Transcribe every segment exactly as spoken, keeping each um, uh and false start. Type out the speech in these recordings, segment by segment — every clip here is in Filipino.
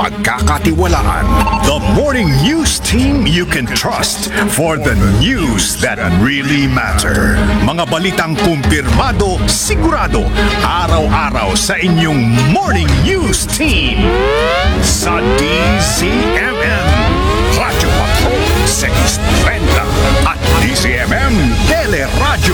mapagkakatiwalaan. The morning news team you can trust for the news that really matter. Mga balitang kumpirmado, sigurado, araw-araw sa inyong morning news team. Sa D Z M M, Radyo Patrol six thirty at D Z M M Teleradyo.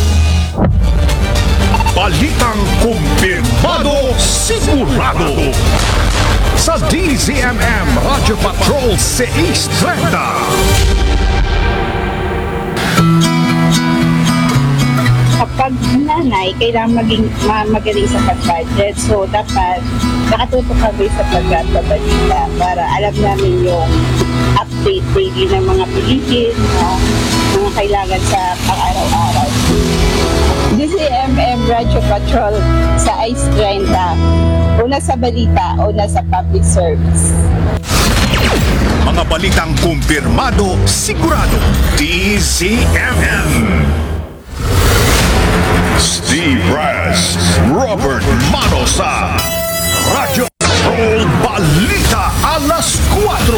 Balitang kumpirmado, sigurado. Sa D Z M M Radyo Patrol six thirty. Kapag nanay, kailangan maging ma- magaling sa pag-budget. So, dapat nakatutok kami sa pagkakabalita para alam namin yung update daily ng mga Pilipin, no? Mga kailangan sa pang-araw-araw. D Z M M Radio Patrol sa Ice thirty. Una sa balita, una sa public service. Mga balitang kumpirmado, sigurado. D Z M M. Steve Raz, Robert Manosa. Radyo Patrol Balita alas kwatro.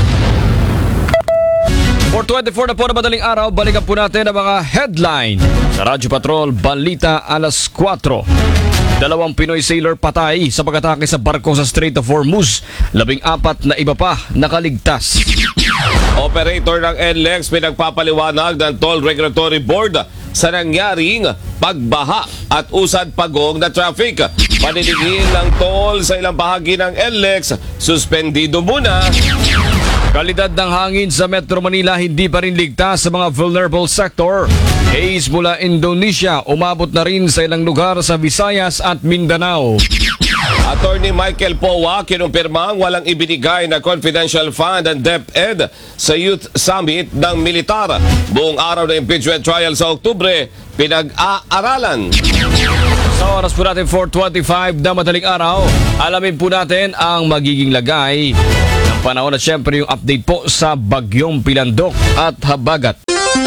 four twenty-four na po na madaling araw, balikan po natin ang mga headline sa Radyo Patrol Balita alas kwatro. Dalawang Pinoy sailor patay sa pag-atake sa barko sa Strait of Hormuz. Labing apat na iba pa nakaligtas. Operator ng N L E X pinagpapaliwanag ng Toll Regulatory Board sa nangyaring pagbaha at usad pagong na traffic. Paninigin ng toll sa ilang bahagi ng N L E X, suspendido muna. Kalidad ng hangin sa Metro Manila hindi pa rin ligtas sa mga vulnerable sector. Haze mula Indonesia umabot na rin sa ilang lugar sa Visayas at Mindanao. Attorney Michael Powa kinumpirmang walang ibinigay na confidential fund and DepEd sa Youth Summit ng Militar. Buong araw na impeachment trial sa Oktubre, pinag-aaralan. Sa oras po natin four twenty-five na madaling araw, alamin po natin ang magiging lagay ng panahon at syempre yung update po sa Bagyong Pilandok at Habagat.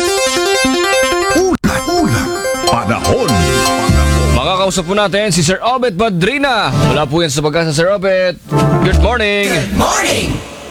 Ulat, ulat, panahon. Makakausap po natin si Sir Obet Madrina. Wala po yan sa Pag-asa, Sir Obet. Good morning! Good morning!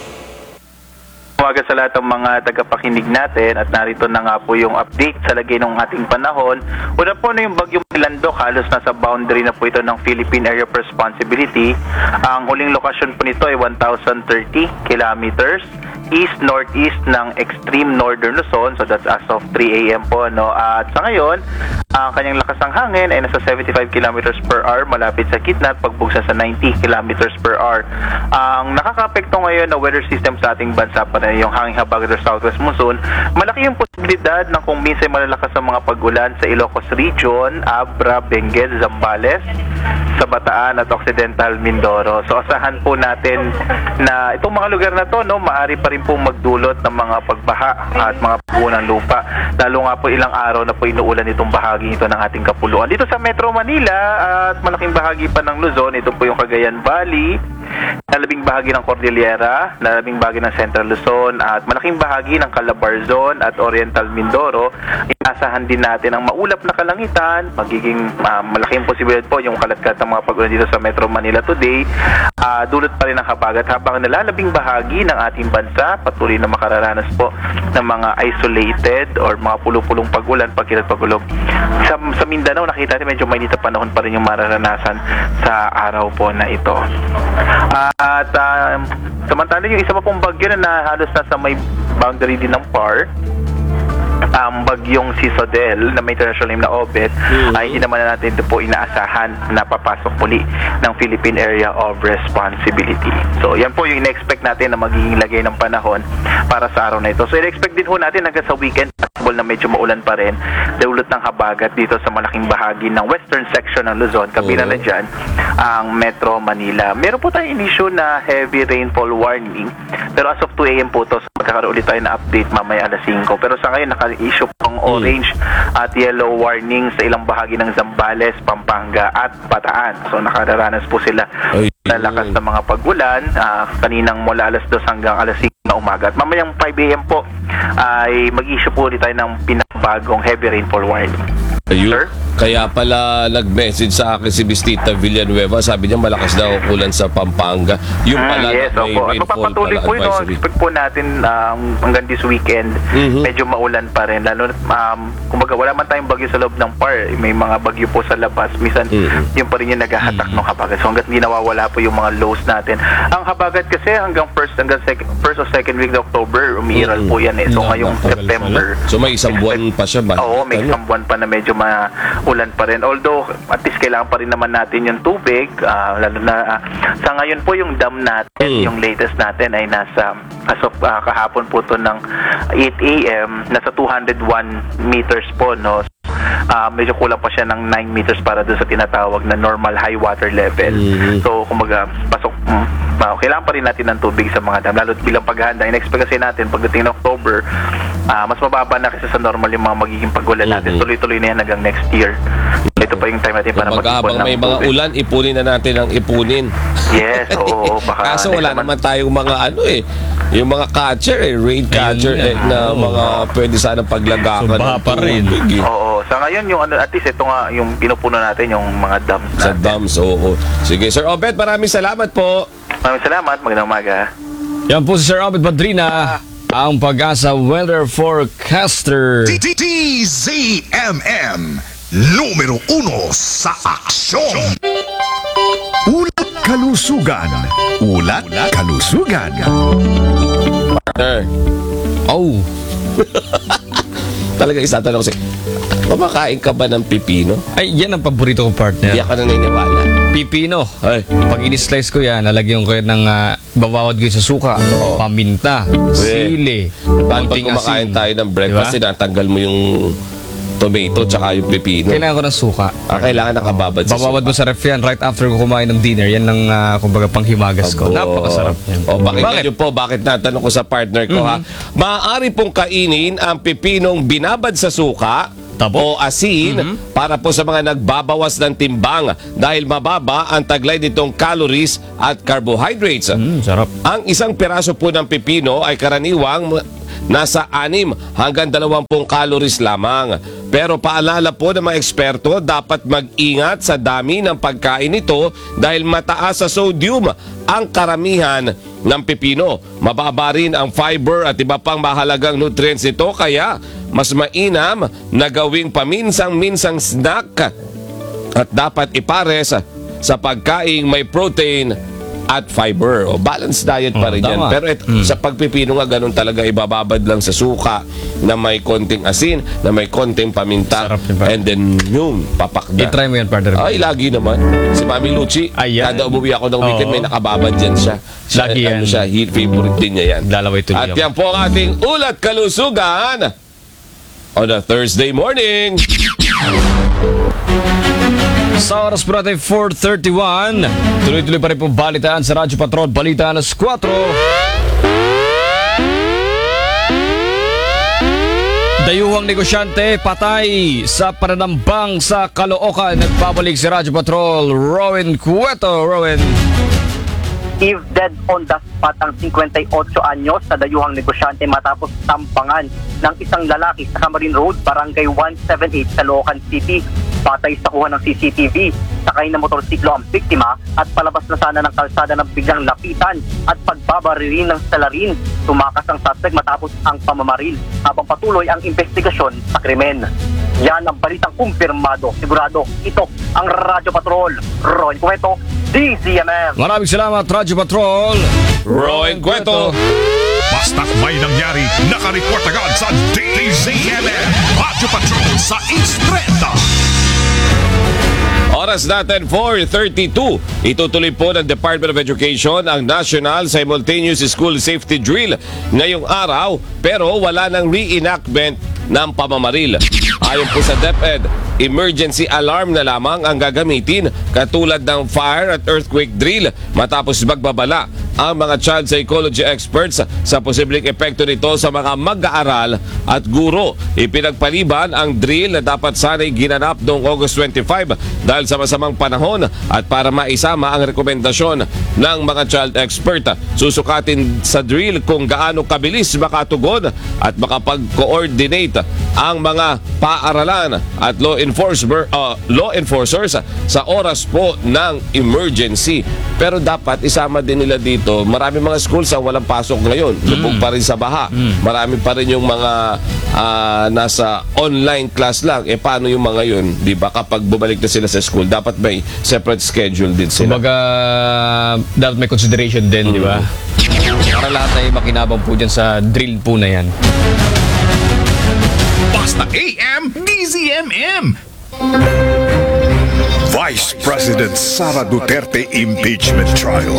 Umaga sa lahat ng mga tagapakinig natin at narito na nga po yung update sa lagay ng ating panahon. Una po na yung Bagyong Pilandok, halos nasa boundary na po ito ng Philippine Area of Responsibility. Ang huling lokasyon po nito ay one thousand thirty kilometers east-northeast ng extreme northern Luzon. So that's as of three a.m. po. No? At sa ngayon, ang kanyang lakas ng hangin ay nasa seventy-five kilometers per hour malapit sa gitna at pagbugsa sa ninety kilometers per hour. Ang nakakapekto ngayon na weather system sa ating bansa pa na yung hanging habagat or southwest monsoon, malaki yung posibilidad ng kung minsan malalakas ang mga pag-ulan sa Ilocos Region, Abra, Benguet, Zambales, sa Bataan at Occidental Mindoro. So asahan po natin na itong mga lugar na to, no, maaari pa rin pong magdulot ng mga pagbaha at mga pagbuo ng lupa. Lalo nga po ilang araw na po inuulan itong bahagi ito ng ating kapuluan. Dito sa Metro Manila at malaking bahagi pa ng Luzon, ito po yung Cagayan Valley, nalabing bahagi ng Cordillera, nalabing bahagi ng Central Luzon at malaking bahagi ng Calabarzon at Oriental Mindoro. Inasahan din natin ang maulap na kalangitan, magiging uh, malaking posibilidad po yung kalatkat ng mga pag-ulan dito sa Metro Manila today. Uh, dulot pa rin ang habagat habang nalalabing bahagi ng ating bansa patuloy na makararanas po ng mga isolated or mga pulupulong pag-ulan, pagkilat pagulog. Sa, sa Mindanao, nakita natin medyo mainit na panahon pa rin yung mararanasan sa araw po na ito. At uh, samantala yung isa pa pong bagyo na halos nasa may boundary din ng P A R, ang um, bagyong si Sodel na may international name na Obet, mm-hmm. ay hindi naman natin ito po inaasahan na papasok muli ng Philippine Area of Responsibility. So yan po yung in-expect natin na magiging lagay ng panahon para sa araw na ito. So in-expect din po natin hanggang sa weekend possible na medyo maulan pa rin, dulot ng habagat dito sa malaking bahagi ng western section ng Luzon, kabila mm-hmm. na dyan ang Metro Manila. Meron po tayong issue na heavy rainfall warning, pero as of two a.m. po to, so magkakaroon ulit tayo na update mamaya alas singko. Pero sa ngayon, naka-issue pang orange at yellow warning sa ilang bahagi ng Zambales, Pampanga at Bataan. So nakararanas po sila na lakas ng mga pag-ulan uh, kaninang mula alas dos hanggang alas singko na umaga. At mamayang five a.m. po ay mag-issue po ulit tayo ng pinakabagong heavy rainfall warning. Ayun. Sir? Kaya pala nag-message sa akin si Bistita Villanueva, sabi niya malakas daw ang ulan sa Pampanga. Yung Mm, pala yes, may opo. At rainfall magpapatuloy pala po yun, no? advisory. Expect po natin um, hanggang this weekend, Mhm. medyo maulan pa rin. Lalo, um, kumbaga, wala man tayong bagyo sa loob ng par. May mga bagyo po sa labas. Minsan, Mhm. yun pa rin yung naghahatak ng habagat. So, hanggat hindi nawawala po yung mga lows natin. Ang habagat kasi hanggang first, hanggang second, first or second week of October, umiiral Mhm. po yan eh. So, Yeah, ngayong matagal September. So may isang buwan pa siya ba? Oo, may Ano? isang buwan pa na medyo maulan pa rin. Although, at least kailangan pa rin naman natin yung tubig. ah, lalo na, ah, sa ngayon po yung dam natin, Mm. yung latest natin ay nasa, as of ah, kahapon po to ng eight a.m., nasa two hundred one meters po, no? Ah, medyo kulang pa siya ng nine meters para doon sa tinatawag na normal high water level. Mhm. So, kumbaga, pasok, mm, ah, kailangan pa rin natin ng tubig sa mga dam. Lalo bilang paghahanda, in-expect kasi natin pagdating ng October, ah, mas mababa na kasi sa normal yung mga magiging pagulan natin. Mhm. Tuloy-tuloy na yan hanggang next year. Ito pa yung time natin para Kumbaga, mag-ipon habang ng may mga tubig. ulan, ipunin na natin ang ipunin. Yes, oo. Baka Kaso next wala naman tayong mga ano eh, yung mga catcher eh, rain catcher Ayun eh, na. na mga pwede sana paglagakan So, baha ng pa rin. tubig, eh. Oo. Sa ngayon, yung ano, at least ito nga, yung pinupuno natin, yung mga dams Sa natin. dams, oo. Sige, Sir Obed, maraming salamat po. Maraming salamat. Magandang umaga. Yan po si Sir Obed Madrina, ang Pag-asa weather forecaster. D Z M M, numero uno sa aksyon. Ulat kalusugan. Ulat kalusugan. Partner, Oh, talaga isa tanong kasi, kumakain ka ba ng pipino? ay yan ang paborito ko, Hindi partner. ako naniniwala. Pipino. Ay, Pag in-slice ko yan, lalagyan ko yan ng uh, babawad ko sa suka, paminta, sili, paano pag konting kumakain asin. tayo ng breakfast, Diba? tinatanggal mo yung tomato tsaka yung pipino. Kailangan ko ng suka. Ah, kailangan nakababad sa Babawad mo suka. sa ref yan right after ko kumain ng dinner. Yan ang uh, kumbaga panghimagas ko. Abo. Napakasarap yan. O, bakit, Bakit? bakit? po, bakit natanong ko sa partner ko ha? Maaari pong kainin ang pipinong binabad sa suka Tabo. o asin para po sa mga nagbabawas ng timbang dahil mababa ang taglay nitong calories at carbohydrates. Mm, sarap. Ang isang piraso po ng pipino ay karaniwang nasa anim hanggang dalawampung calories lamang. Pero paalala po ng mga eksperto, dapat mag-ingat sa dami ng pagkain nito dahil mataas sa sodium ang karamihan ng pipino. Mababa rin ang fiber at iba pang mahalagang nutrients nito, kaya mas mainam na gawing paminsang-minsang snack at dapat ipares sa pagkaing may protein at fiber. O balanced diet pa Oh, rin yan. tama. Pero et, sa pagpipino nga ganun talaga, ibababad lang sa suka na may konting asin, na may konting paminta, Sarap yun, partner. and then yun, papakda. I-try mo yan, partner. Ay, lagi naman. Si Mami Luchi, Ayan. kada umuwi ako ng weekend, Oo. may nakababad dyan siya. siya Lagi ano yan. siya, he- favorite din niya yan. Lalaway tuloy At ako. yan po ang ating ulat kalusugan on a Thursday morning. Sa oras po natin four thirty-one, tuloy-tuloy pa rin po balitaan sa Radyo Patrol, Balita alas kwatro. Dayuhang negosyante patay sa pananambang sa Caloocan. Nagbabalik si Radyo Patrol, Rowan Cueto. Rowan. If dead on the spot ang fifty-eight anyos na dayuhang negosyante matapos tampangan ng isang lalaki sa Camarine Road, Barangay one seventy-eight sa Caloocan City. Patay sa kuha ng C C T V. Sakay na motorsiklo ang biktima at palabas na sana ng kalsada ng biglang lapitan at pagbabaril ng salarin. Tumakas ang suspect matapos ang pamamaril habang patuloy ang investigasyon sa krimen. Yan ang balitang kumpirmado. Sigurado, ito ang Radyo Patrol. Roy Cueto, D Z M M. Maraming salamat, Radyo Patrol, Rowan Cueto. Basta't may nangyari, nakareport agad sa D Z M M, Radyo Patrol sa East Trenta. Oras natin four thirty-two. Itutuloy po ng Department of Education ang National Simultaneous School Safety Drill ngayong araw, pero wala nang reenactment ng pamamaril. Ayon po sa DepEd, emergency alarm na lamang ang gagamitin katulad ng fire at earthquake drill matapos magbabala ang mga child psychology experts sa posibleng epekto nito sa mga mag-aaral at guro. Ipinagpaliban ang drill na dapat sana'y ginanap noong August twenty-five dahil sa masamang panahon at para maisama ang rekomendasyon ng mga child expert. Susukatin sa drill kung gaano kabilis makatugon at makapag-coordinate ang mga paaralan at law enforcer, uh, law enforcers uh, sa oras po ng emergency. Pero dapat isama din nila dito, marami mga schools ang walang pasok ngayon. Lubog pa rin sa baha. Marami pa rin yung mga uh, nasa online class lang. Eh paano yung mga yun? Di ba kapag bumalik na sila sa school, dapat may separate schedule din sila. Kumbaga, dapat may consideration din, di ba? Para lahat ay makinabang po dyan sa drill po na yan. Basta A M, D Z M M. Vice President Sara Duterte impeachment trial.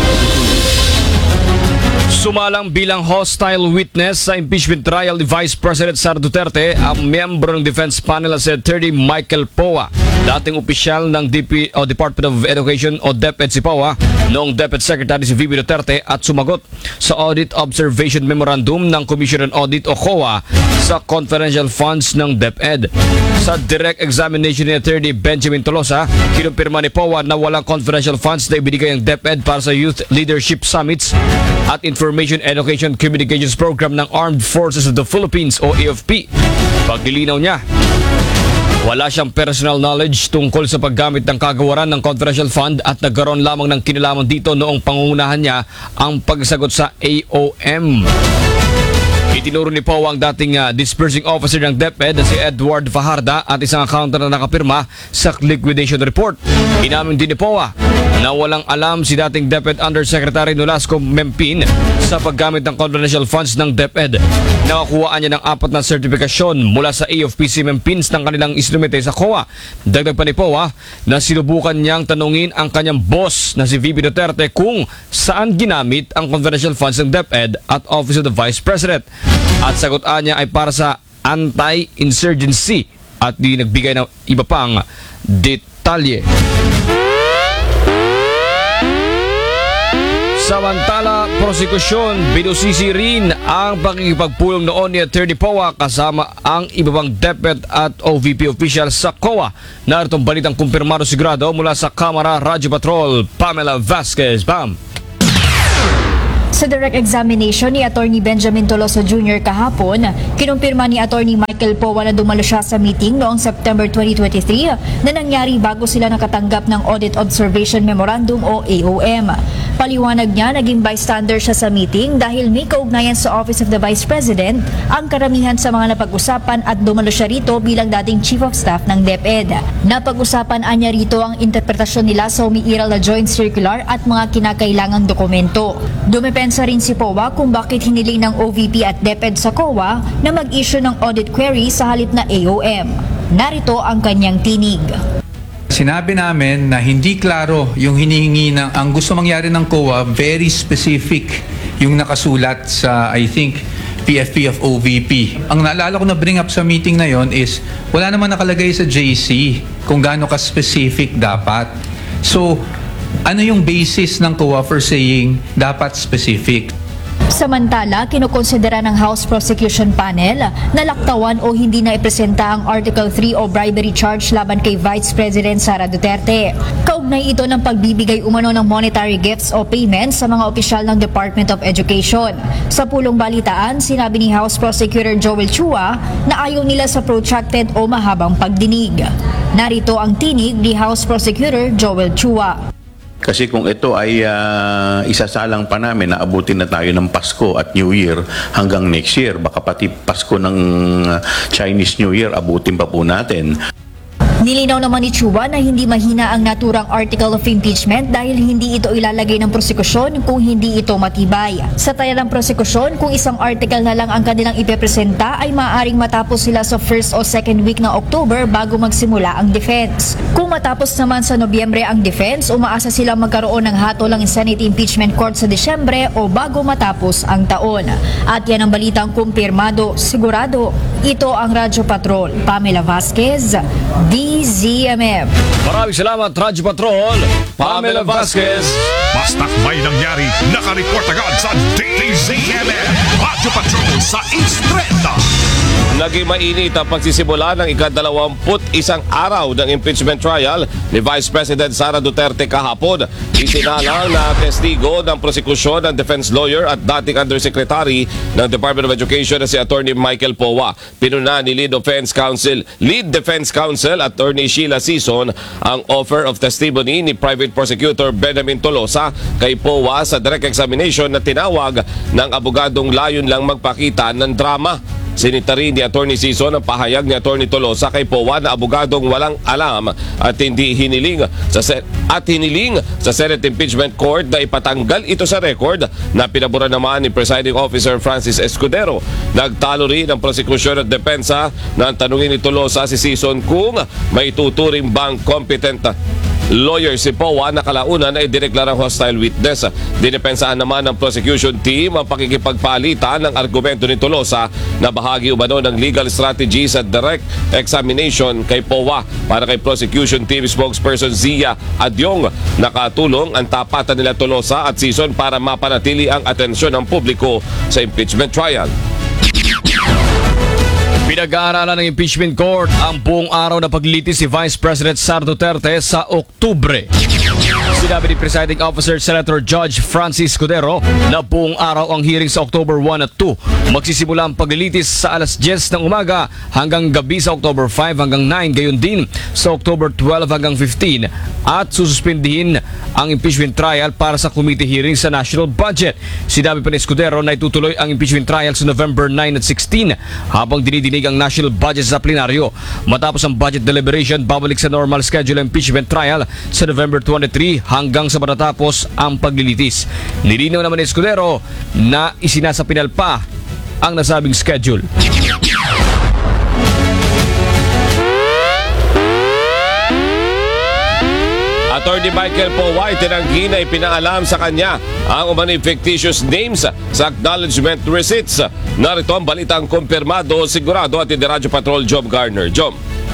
Sumalang bilang hostile witness sa impeachment trial ni Vice President Sara Duterte ang miyembro ng defense panel na si Attorney Michael Poa, dating opisyal ng D P o Department of Education o DepEd si Poa, noong DepEd Secretary si V B Duterte, at sumagot sa Audit Observation Memorandum ng Commission on Audit o C O A sa confidential funds ng DepEd. Sa direct examination ni Attorney Benjamin Tolosa, kinumpirma ni Poa na walang confidential funds na ibinigay ang DepEd para sa Youth Leadership Summits at Information Education Communications Program ng Armed Forces of the Philippines o A F P. Paglilinaw niya, wala siyang personal knowledge tungkol sa paggamit ng kagawaran ng confidential fund at nagkaroon lamang ng kinalaman dito noong pangungunahan niya ang pagsagot sa A O M. Itinuro ni Poa ang dating uh, dispersing officer ng DepEd na si Edward Fajarda at isang accountant na nakapirma sa liquidation report. Inamin din ni Poa na walang alam si dating DepEd Undersecretary Nolasco Mempin sa paggamit ng confidential funds ng DepEd. Nakakuhaan niya ng apat na sertifikasyon mula sa A F P C Mempins ng kanilang instrumente sa C O A. Dagdag pa ni Poa na sinubukan niyang tanungin ang kanyang boss na si V B Duterte kung saan ginamit ang confidential funds ng DepEd at Office of the Vice President. At sagutan niya ay para sa anti-insurgency at di nagbigay ng iba pang detalye. Samantala, prosekusyon, binusisi rin ang pakikipagpulong noon ni Attorney Poa kasama ang iba pang DepEd at O V P official sa C O A. Naritong balitang kumpirmado sigurado mula sa Kamara Radyo Patrol, Pamela Vasquez. Bam! Sa direct examination ni Attorney Benjamin Tolosa Junior kahapon, kinumpirma ni Attorney Michael Poa na dumalo siya sa meeting noong September twenty twenty-three na nangyari bago sila nakatanggap ng Audit Observation Memorandum o A O M. Paliwanag niya, naging bystander siya sa meeting dahil may kaugnayan sa Office of the Vice President ang karamihan sa mga napag-usapan at dumalo siya rito bilang dating Chief of Staff ng DepEd. Napag-usapan anya rito ang interpretasyon nila sa umiiral na Joint Circular at mga kinakailangang dokumento. Dumepensa rin si Poa kung bakit hiniling ng O V P at DepEd sa C O A na mag-issue ng audit query sa halip na A O M. Narito ang kanyang tinig. Sinabi namin na hindi klaro yung hinihingi ng, ang gusto mangyari ng C O A, very specific yung nakasulat sa, I think, P F P of O V P. Ang naalala ko na bring up sa meeting na yon is, wala naman nakalagay sa J C kung gaano ka-specific dapat. So, ano yung basis ng C O A for saying dapat specific? Samantala, kinukonsidera ng House Prosecution Panel na laktawan o hindi na ipresenta ang Article three o bribery charge laban kay Vice President Sara Duterte. Kaugnay ito ng pagbibigay umano ng monetary gifts o payments sa mga opisyal ng Department of Education. Sa pulong balitaan, sinabi ni House Prosecutor Joel Chua na ayaw nila sa protracted o mahabang pagdinig. Narito ang tinig ni House Prosecutor Joel Chua. Kasi kung ito ay uh, isasalang pa namin na abutin na tayo ng Pasko at New Year hanggang next year, baka pati Pasko ng uh, Chinese New Year abutin pa po natin. Nilinaw naman ni Chua na hindi mahina ang naturang article of impeachment dahil hindi ito ilalagay ng prosekusyon kung hindi ito matibay. Sa taya ng prosekusyon, kung isang article na lang ang kanilang ipepresenta ay maaaring matapos sila sa first o second week ng October bago magsimula ang defense. Kung matapos naman sa Nobyembre ang defense, umaasa silang magkaroon ng hatolang Senate Impeachment Court sa Disyembre o bago matapos ang taon. At yan ang balitang kumpirmado, sigurado. Ito ang Radyo Patrol, Pamela Vasquez, D Z M M. Maraming salamat, Radyo Patrol, Pamela Vasquez. Basta't may nangyari, nakareport agad sa D Z M M. Radyo Patrol sa East Trenta. Naging mainit ang pagsisimula ng ikadalawamput isang araw ng impeachment trial ni Vice President Sara Duterte kahapon. Isinalang na testigo ng prosekusyon ng defense lawyer at dating undersecretary ng Department of Education na si Attorney Michael Powa. Pinuna ni Lead Defense Counsel, Lead Defense Counsel Attorney Sheila Sison ang offer of testimony ni Private Prosecutor Benjamin Tolosa kay Powa sa direct examination na tinawag ng abogadong layon lang magpakita ng drama. Sinita rin ni Attorney Sison ang pahayag ni Attorney Tolosa kay Powa na abogadong walang alam at hindi hiniling sa Sen- at hiniling sa Senate Impeachment Court na ipatanggal ito sa record na pinabura naman ni Presiding Officer Francis Escudero. Nagtalo rin ang prosekusyon at depensa na tanungin ni Tolosa si Sison kung may tuturing bang competent lawyer si Powa na kalaunan ay dineklarang hostile witness. Dinepensahan naman ng prosecution team ang pakikipagpalitan ng argumento ni Tolosa na bahagi umano ng legal strategy sa direct examination kay Powa. Para kay prosecution team spokesperson Zia Adyong, nakatulong ang tapatan nila Tolosa at Sison para mapanatili ang atensyon ng publiko sa impeachment trial. Pinag-aaralan ng impeachment court ang buong araw na paglilitis si Vice President Sara Duterte sa Oktubre. Sinabi ni Presiding Officer Senator Judge Francis Escudero na buong araw ang hearing sa October one at two. Magsisimula ang paglilitis sa alas diyes ng umaga hanggang gabi sa October five hanggang nine, gayon din sa October twelve hanggang fifteen, at sususpindihin ang impeachment trial para sa committee hearing sa national budget. Sinabi pa ni Escudero na itutuloy ang impeachment trial sa November nine at sixteen habang dinidinig ang national budget sa plenaryo. Matapos ang budget deliberation, babalik sa normal schedule ang impeachment trial sa November twenty-three hanggang sa matatapos ang paglilitis. Nilinaw naman ni Escudero na isinasapinal pa ang nasabing schedule. Attorney Michael Powa itinanggi na ipinaalam sa kanya ang umano'y fictitious names sa acknowledgement receipts. Narito ang balitang kumpirmado, sigurado at hindi Radyo Patrol Jom Garner. Jom.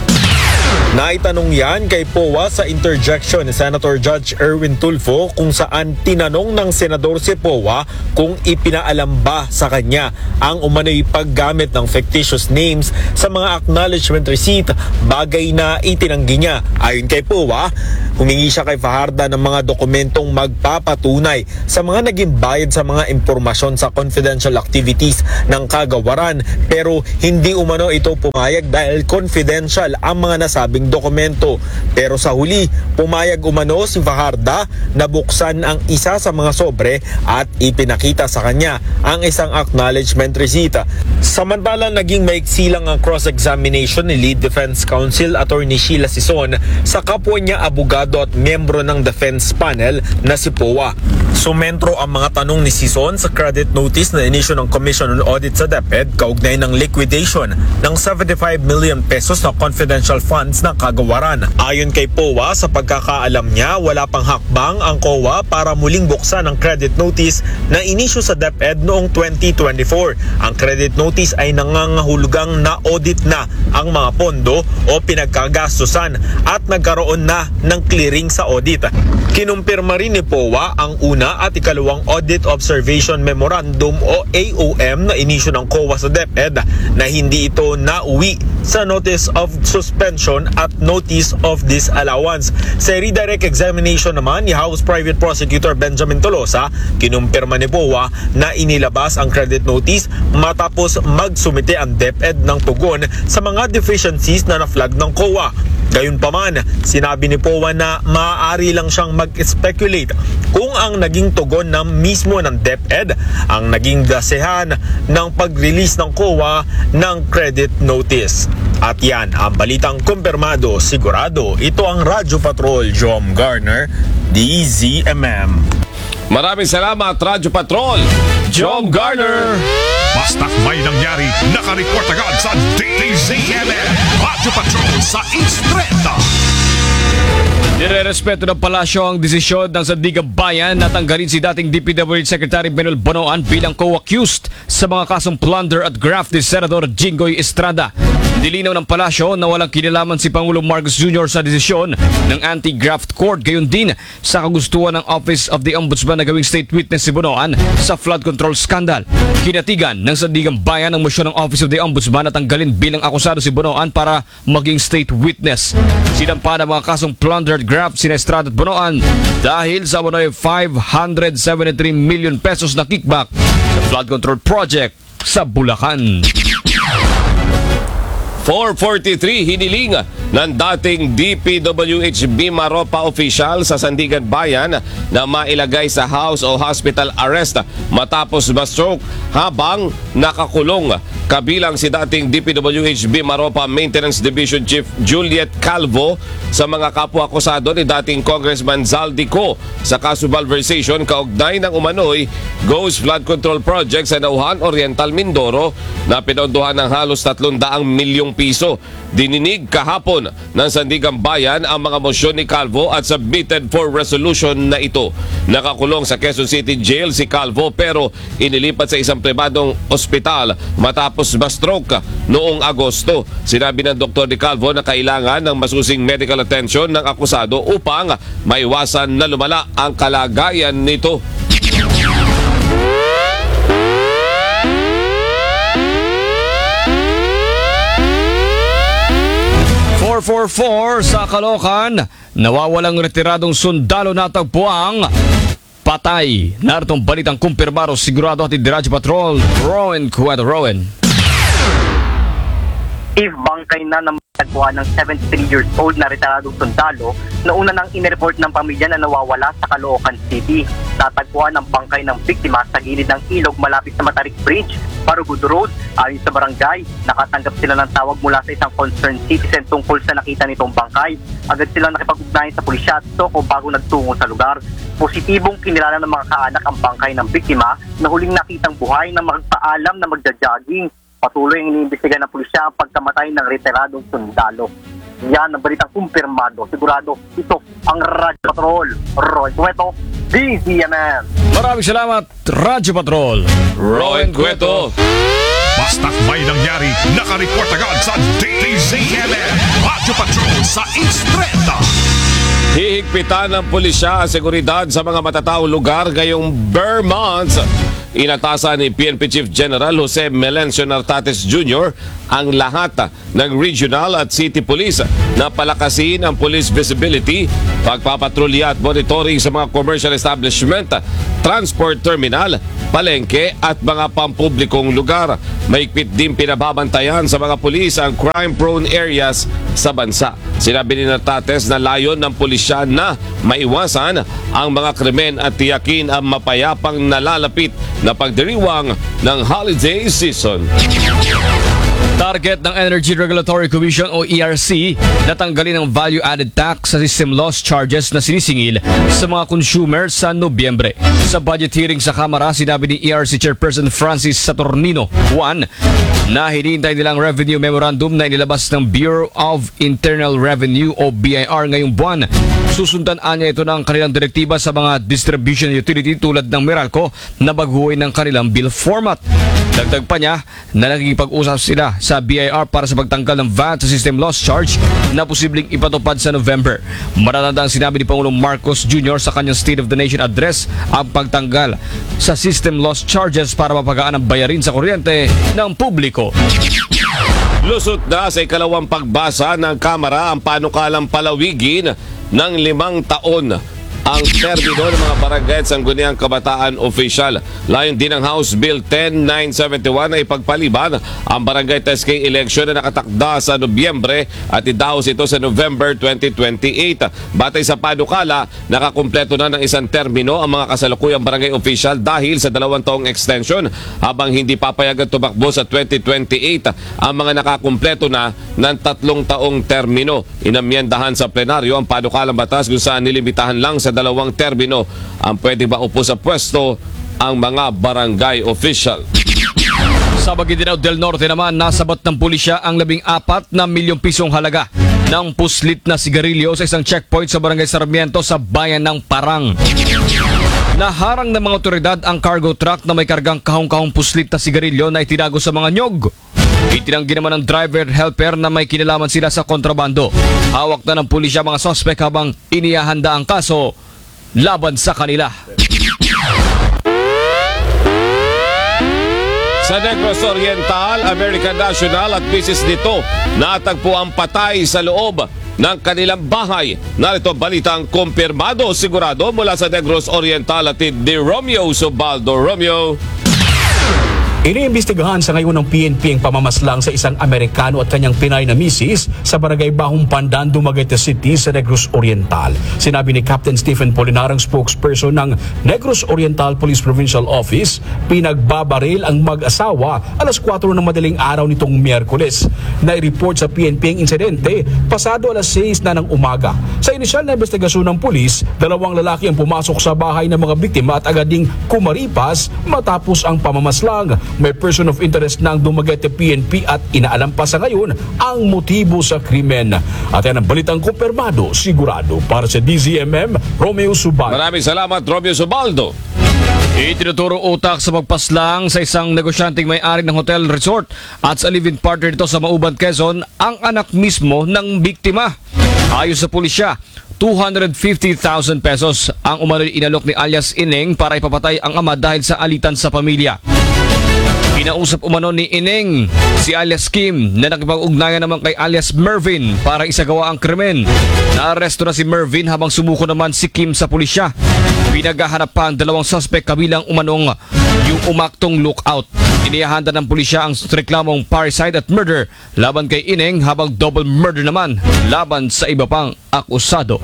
Naitanong yan kay Powa sa interjection ni Senator Judge Erwin Tulfo kung saan tinanong ng Senador si Powa kung ipinaalam ba sa kanya ang umano'y paggamit ng fictitious names sa mga acknowledgement receipt, bagay na itinanggi niya. Ayon kay Powa, humingi siya kay Fajarda ng mga dokumentong magpapatunay sa mga naging bayad sa mga impormasyon sa confidential activities ng kagawaran, pero hindi umano ito pumayag dahil confidential ang mga nasabing dokumento. Pero sa huli, pumayag umano si Fajarda na buksan ang isa sa mga sobre at ipinakita sa kanya ang isang acknowledgement receipt. Samantala, naging maiksi lang ang cross-examination ni Lead Defense Counsel Attorney Sheila Sison sa kapwa niya abogado at miyembro ng defense panel na si Powa. Sumentro ang mga tanong ni Sison sa credit notice na inisyu ng Commission on Audit sa DepEd kaugnay ng liquidation ng seventy-five million pesos na confidential funds ng kagawaran. Ayon kay Powa, sa pagkakaalam niya, wala pang hakbang ang C O A para muling buksan ang credit notice na inisyu sa DepEd noong twenty twenty-four. Ang credit notice ay nangangahulugang na-audit na ang mga pondo o pinagkagastusan at nagkaroon na ng clearing sa audit. Kinumpirma rin ni Powa ang una at ikalawang Audit Observation Memorandum o A O M na inisyu ng C O A sa DepEd na hindi ito nauwi sa Notice of Suspension at Notice of Disallowance. Sa redirect examination naman ni House Private Prosecutor Benjamin Tolosa, kinumpirma ni Powa na inilabas ang credit notice matapos magsumite ang DepEd ng tugon sa mga deficiencies na na-flag ng C O A. Gayunpaman, sinabi ni Powa na maaari lang siyang mag-speculate kung ang naging tugon ng mismo ng DepEd ang naging dasehan ng pag-release ng C O A ng credit notice. At yan ang balitang kumpirmado, sigurado. Ito ang Radyo Patrol Jom Garner, D Z M M. Maraming salamat, Radyo Patrol Jom Garner. Basta't may nangyari, nakareport agad sa D Z M M. Radyo Patrol sa East Trenta. Nirerespeto ng palasyo ang desisyon ng Sandigan Bayan na tanggalin si dating D P W Secretary Benel Bonoan bilang co-accused sa mga kasong plunder at graft ni Senador Jinggoy Estrada. Nilinaw ng palasyo na walang kinalaman si Pangulong Marcos Junior sa desisyon ng Anti-Graft Court, gayon din sa kagustuhan ng Office of the Ombudsman na gawing state witness si Bonoan sa flood control scandal. Kinatigan ng Sandigang Bayan ang mosyon ng Office of the Ombudsman na tanggalin bilang akusado si Bonoan para maging state witness. Sinampa ng mga kasong plundered graft si Estrada at Bonoan dahil sa umano'y five hundred seventy-three million pesos na kickback sa flood control project sa Bulacan. four forty-three hiniling ng dating D P W H B Maropa official sa Sandigan Bayan na mailagay sa house o hospital arrest matapos ma-stroke habang nakakulong. Kabilang si dating D P W H B Maropa Maintenance Division Chief Juliet Calvo sa mga kapwa-akusado ni dating Congressman Zaldico sa kaso malversation kaugnay ng umano'y Ghost Flood Control Project sa Nauhan Oriental, Mindoro na pinondohan ng halos tatlong daang milyong piso. Dininig kahapon ng Sandigang Bayan ang mga mosyon ni Calvo at submitted for resolution na ito. Nakakulong sa Quezon City Jail si Calvo pero inilipat sa isang pribadong ospital matapos ma-stroke noong Agosto. Sinabi ng doktor ni Calvo na kailangan ng masusing medical attention ng akusado upang maiwasan na lumala ang kalagayan nito. four four four sa Caloocan, nawawalang retiradong sundalo natagpuang patay. Naritong balitang kumpirmado sigurado at Radyo Patrol, Rowan Cueto. Rowan. Steve, bangkay na ng matagpuan ng seventy-three years old na retiradong sundalo na una nang inireport ng pamilya na nawawala sa Caloocan City. Natagpuan ang bangkay ng biktima sa gilid ng ilog malapit sa Matarik Bridge, Parugod Road. Ayon sa barangay, nakatanggap sila ng tawag mula sa isang concerned citizen tungkol sa nakita nitong bangkay. Agad silang nakipag-ugnayan sa pulisya at soko bago nagtungo sa lugar. Positibong kinilala ng mga kaanak ang bangkay ng biktima na huling nakitang buhay na magpaalam na magja-jogging. Patuloy ang iniimbestiga ng pulisya ang pagkamatay ng retiradong sundalo. Yan ang balitang kumpirmado. Sigurado, ito ang Radyo Patrol. Roy Cueto, D Z M M. Maraming salamat, Radyo Patrol, Rowan Cueto. Basta't may nangyari, nakareport agad sa D Z M M. Radyo Patrol sa Instreta. Hihigpitan ng pulisya ang seguridad sa mga matataong lugar ngayong Vermont. Inatasan ni P N P Chief General Jose Melencio Nartates Junior ang lahat ng regional at city police na palakasin ang police visibility, pagpapatrolya at monitoring sa mga commercial establishment, transport terminal, palengke at mga pampublikong lugar. Mahigpit din pinababantayan sa mga pulis ang crime-prone areas sa bansa. Sinabi ni Nartates na layon ng pulisya na maiwasan ang mga krimen at tiyakin ang mapayapang nalalapit na pagdiriwang ng holiday season. Target ng Energy Regulatory Commission o E R C na tanggalin ang value-added tax sa system loss charges na sinisingil sa mga consumer sa Nobyembre. Sa budget hearing sa Kamara, sinabi ni E R C Chairperson Francis Saturnino Juan na hinihintay nilang revenue memorandum na inilabas ng Bureau of Internal Revenue o B I R ngayong buwan. Susundan niya ito ng kanilang direktiba sa mga distribution utility tulad ng Meralco na baguhin ng kanilang bill format. Dagdag pa niya na nagkikipag-usap sila sa B I R para sa pagtanggal ng V A T sa system loss charge na posibleng ipatupad sa November. Matatanda ang sinabi ni Pangulong Marcos Junior sa kanyang State of the Nation address ang pagtanggal sa system loss charges para mapagaan ang bayarin sa kuryente ng publiko. Lusot na sa ikalawang pagbasa ng Kamara ang panukalang palawigin ng limang taon ang termino ng mga barangay at sangguniang kabataan official. Layon din ng House Bill ten nine seventy-one na ipagpaliban ang barangay testing election na nakatakda sa Nobyembre at idaos ito sa November twenty twenty-eight. Batay sa panukala, nakakumpleto na ng isang termino ang mga kasalukuyang barangay official dahil sa dalawang taong extension, habang hindi papayagan tumakbo sa twenty twenty-eight ang mga nakakumpleto na ng tatlong taong termino. Inamyendahan sa plenaryo ang panukalang batas kung saan nilimitahan lang sa dalawang termino ang pwede maupo sa pwesto ang mga barangay official. Sa Maguindanao del Norte naman, nasabot ng pulisya ang labing apat na milyong pisong halaga ng puslit na sigarilyo sa isang checkpoint sa Barangay Sarmiento sa bayan ng Parang. Naharang ng mga otoridad ang cargo truck na may kargang kahong-kahong puslit na sigarilyo na itinago sa mga nyog. Itinanggi naman ng driver helper na may kinalaman sila sa kontrabando. Hawak na ng pulisya mga sospek habang inihahanda ang kaso laban sa kanila. Sa Negros Oriental, American National at misis nito natagpo ang patay sa loob ng kanilang bahay. Narito balitang kumpirmado sigurado mula sa Negros Oriental at ni Romeo Subaldo. Romeo. Iniimbestigahan sa ngayon ng P N P ang pamamaslang sa isang Amerikano at kanyang Pinay na misis sa barangay Bahong Pandan, Dumaguete City sa Negros Oriental. Sinabi ni Captain Stephen Polinar, ang spokesperson ng Negros Oriental Police Provincial Office, pinagbabaril ang mag-asawa alas kwatro ng madaling araw nitong Miyerkules. Nai-report sa P N P ang insidente pasado alas sais na ng umaga. Sa inisyal na investigasyon ng pulis, dalawang lalaki ang pumasok sa bahay ng mga biktima at agad ding kumaripas matapos ang pamamaslang. May person of interest na ang Dumaguete P N P at inaalam pa sa ngayon ang motibo sa krimen. At yan ang balitang kumpirmado, sigurado. Para sa D Z M M, Romeo Subaldo. Maraming salamat, Romeo Subaldo. Itinuturo utak sa pagpaslang sa isang negosyanteng may-ari ng hotel resort at sa live-in partner nito sa Mauban, Quezon, ang anak mismo ng biktima. Ayon sa pulisya, two hundred fifty thousand pesos ang umano'y inalok ni alias Ineng para ipapatay ang ama dahil sa alitan sa pamilya. Pinausap umano ni Ineng si alias Kim na nakipag-ugnayan naman kay alias Mervin para isagawa ang krimen. Naaresto na si Mervin habang sumuko naman si Kim sa pulisya. Pinaghahanap pa ang dalawang suspect kabilang umanong yung umaktong lookout. Inihahanda ng pulisya ang reklamong parricide at murder laban kay Ineng habang double murder naman laban sa iba pang akusado.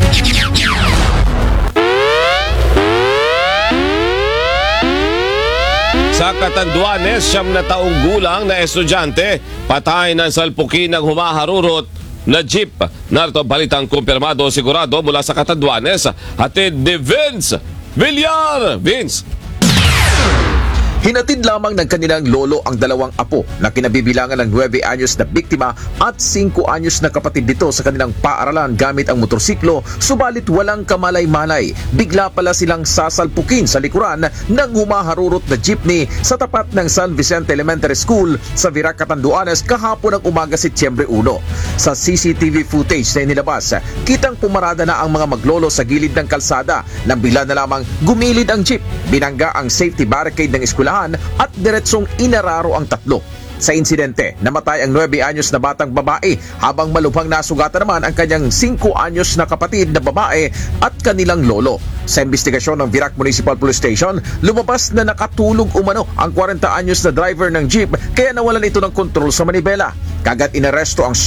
Sa Catanduanes, siyam na taong gulang na estudyante patay ng salpukin ng humaharurot na jeep. Narito balitang kumpirmado sigurado mula sa Catanduanes. Hatid ni Vince Villar. Vince. Hinatid lamang ng kanilang lolo ang dalawang apo na kinabibilangan ng nine anyos na biktima at five anyos na kapatid nito sa kanilang paaralan gamit ang motorsiklo, subalit walang kamalay-malay. Bigla pala silang sasalpukin sa likuran ng humaharurot na jeepney sa tapat ng San Vicente Elementary School sa Virac, Catanduanes kahapon ng umaga Setyembre one. Sa C C T V footage na inilabas, kitang pumarada na ang mga maglolo sa gilid ng kalsada nang bigla na lamang gumilid ang jeep. Binangga ang safety barricade ng eskwelahan at diretsong inararo ang tatlo. Sa insidente, namatay ang nine anyos na batang babae habang malubhang nasugatan naman ang kanyang five anyos na kapatid na babae at kanilang lolo. Sa investigasyon ng Virac Municipal Police Station, lumabas na nakatulog umano ang forty anyos na driver ng jeep kaya nawalan ito ng kontrol sa manibela. Kagat inaresto ang